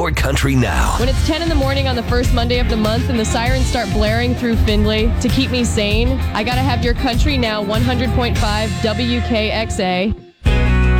your country now. When it's 10 in the morning on the first Monday of the month and the sirens start blaring through Findlay to keep me sane, I gotta have your country now 100.5 WKXA.